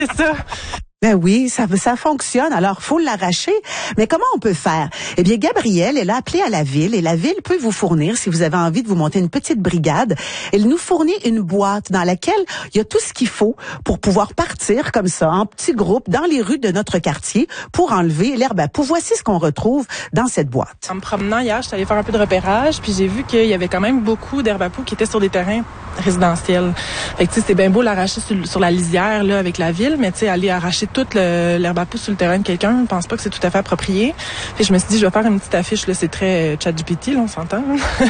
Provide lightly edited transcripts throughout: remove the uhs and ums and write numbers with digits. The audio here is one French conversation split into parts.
C'est ça. Ben oui, ça fonctionne. Alors, faut l'arracher. Mais comment on peut faire? Eh bien, Gabrielle, elle a appelé à la ville et la ville peut vous fournir, si vous avez envie de vous monter une petite brigade, elle nous fournit une boîte dans laquelle il y a tout ce qu'il faut pour pouvoir partir comme ça, en petits groupes, dans les rues de notre quartier pour enlever l'herbe à poux. Voici ce qu'on retrouve dans cette boîte. En me promenant hier, j'étais allée faire un peu de repérage, puis j'ai vu qu'il y avait quand même beaucoup d'herbe à poux qui étaient sur des terrains résidentiels. Fait que, tu sais, c'est bien beau l'arracher sur la lisière, là, avec la ville, mais tu sais, aller arracher toute l'herbe à poux sur le terrain de quelqu'un, je pense pas que c'est tout à fait approprié. Puis je me suis dit, je vais faire une petite affiche, là, c'est très ChatGPT, là, on s'entend.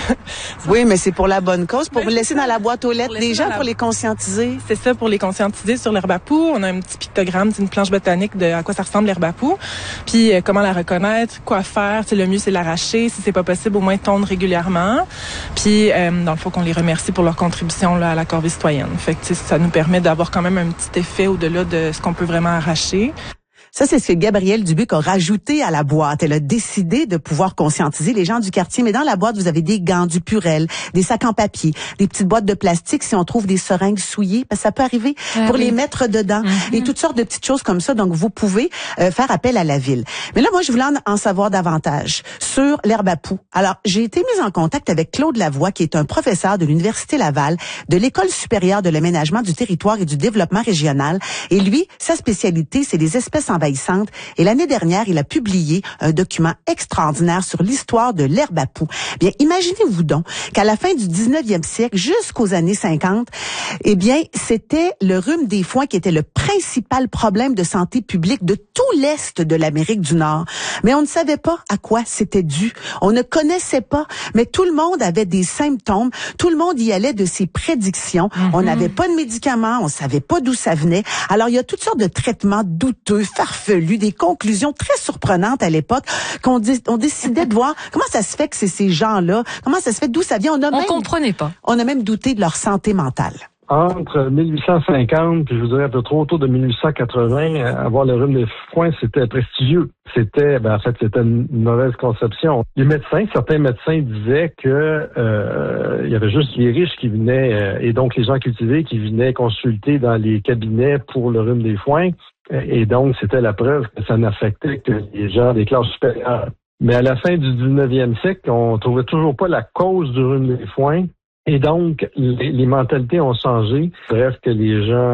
Oui, mais c'est pour la bonne cause, pour laisser dans la boîte aux lettres des gens, pour les conscientiser. C'est ça, pour les conscientiser sur l'herbe à poux. On a un petit pictogramme, c'est une planche botanique de à quoi ça ressemble l'herbe à poux. Puis comment la reconnaître, quoi faire. Le mieux, c'est l'arracher. Si c'est pas possible, au moins tondre régulièrement. Puis dans le fond, qu'on les remercie pour leur contribution là, à la corvée citoyenne. Fait que ça nous permet d'avoir quand même un petit effet au-delà de ce qu'on peut vraiment arracher. Ça, c'est ce que Gabrielle Dubuc a rajouté à la boîte. Elle a décidé de pouvoir conscientiser les gens du quartier. Mais dans la boîte, vous avez des gants, du Purel, des sacs en papier, des petites boîtes de plastique si on trouve des seringues souillées, parce que ça peut arriver, pour les mettre dedans, et toutes sortes de petites choses comme ça. Donc, vous pouvez faire appel à la ville. Mais là, moi, je voulais en savoir davantage sur l'herbe à poux. Alors, j'ai été mise en contact avec Claude Lavoie, qui est un professeur de l'Université Laval, de l'École supérieure de l'aménagement du territoire et du développement régional. Et lui, sa spécialité, c'est les espèces envahissantes. Et l'année dernière, il a publié un document extraordinaire sur l'histoire de l'herbe à poux. Bien, imaginez-vous donc qu'à la fin du 19e siècle, jusqu'aux années 50, eh bien, c'était le rhume des foins qui était le principal problème de santé publique de tout l'Est de l'Amérique du Nord. Mais on ne savait pas à quoi c'était dû. On ne connaissait pas, mais tout le monde avait des symptômes. Tout le monde y allait de ses prédictions. On n'avait pas de médicaments, on savait pas d'où ça venait. Alors, il y a toutes sortes de traitements douteux, farfelus, des conclusions très surprenantes à l'époque on décidait de voir comment ça se fait que c'est ces gens-là, comment ça se fait, d'où ça vient. On comprenait pas. On a même douté de leur santé mentale. Entre 1850, puis je vous dirais un peu trop autour de 1880, avoir le rhume des foins, c'était prestigieux. C'était une mauvaise conception. Les médecins, certains médecins disaient que il y avait juste les riches qui venaient, et donc les gens cultivés qui venaient consulter dans les cabinets pour le rhume des foins. Et donc, c'était la preuve que ça n'affectait que les gens des classes supérieures. Mais à la fin du 19e siècle, on trouvait toujours pas la cause du rhume des foins. Et donc, les mentalités ont changé. Bref, que les gens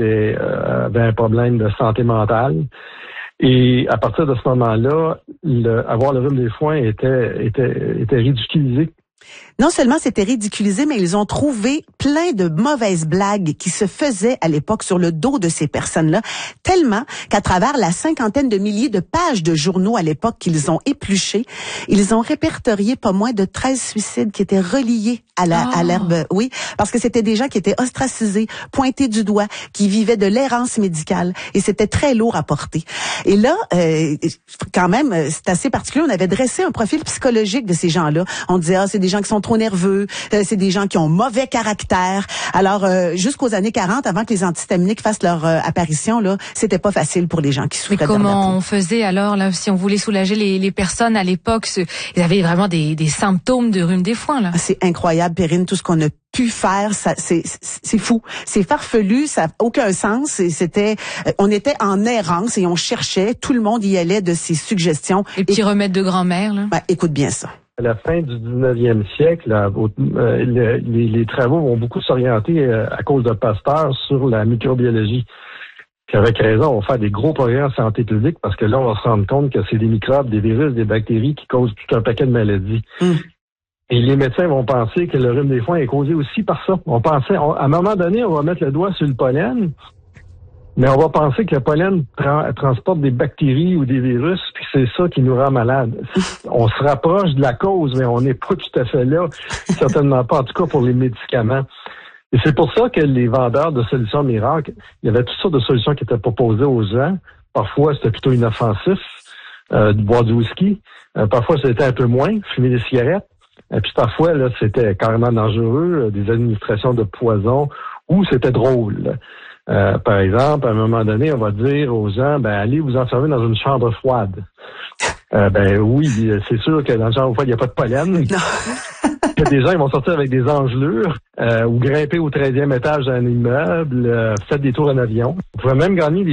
avaient un problème de santé mentale. Et à partir de ce moment-là, avoir le rhume des foins était ridiculisé. Non seulement c'était ridiculisé, mais ils ont trouvé plein de mauvaises blagues qui se faisaient à l'époque sur le dos de ces personnes-là, tellement qu'à travers la 50aine de milliers de pages de journaux à l'époque qu'ils ont épluchées, ils ont répertorié pas moins de 13 suicides qui étaient reliés à l'herbe. Oui, parce que c'était des gens qui étaient ostracisés, pointés du doigt, qui vivaient de l'errance médicale, et c'était très lourd à porter. Et là, quand même, c'est assez particulier. On avait dressé un profil psychologique de ces gens-là. On disait, c'est des gens qui sont trop nerveux, c'est des gens qui ont mauvais caractère. Alors, jusqu'aux années 40, avant que les antihistaminiques fassent leur apparition, là, c'était pas facile pour les gens qui souffraient de l'herbe à poux. Mais comment on faisait alors, là, si on voulait soulager les personnes à l'époque, ils avaient vraiment des symptômes de rhume des foins, là? C'est incroyable, Perrine, tout ce qu'on a pu faire, c'est fou, c'est farfelu, ça n'a aucun sens. On était en errance et on cherchait, tout le monde y allait de ses suggestions. Les petits remèdes de grand-mère, là. Écoute bien ça. À la fin du 19e siècle, les travaux vont beaucoup s'orienter à cause de Pasteur sur la microbiologie. Puis avec raison, on va faire des gros progrès en santé publique parce que là, on va se rendre compte que c'est des microbes, des virus, des bactéries qui causent tout un paquet de maladies. Et les médecins vont penser que le rhume des foins est causé aussi par ça. À un moment donné, on va mettre le doigt sur le pollen, mais on va penser que le pollen transporte des bactéries ou des virus, puis c'est ça qui nous rend malades. On se rapproche de la cause, mais on n'est pas tout à fait là. Certainement pas, en tout cas pour les médicaments. Et c'est pour ça que les vendeurs de solutions miracles, il y avait toutes sortes de solutions qui étaient proposées aux gens. Parfois, c'était plutôt inoffensif, de boire du whisky. Parfois, c'était un peu moins, fumer des cigarettes. Et puis parfois, là, c'était carrément dangereux, des administrations de poison, ou c'était drôle. Par exemple, à un moment donné, on va dire aux gens, allez vous enfermer dans une chambre froide. Oui, c'est sûr que dans une chambre froide, il n'y a pas de pollen. Il y a des gens qui vont sortir avec des engelures ou grimper au 13e étage d'un immeuble, faites des tours en avion. Vous pouvez même gagner des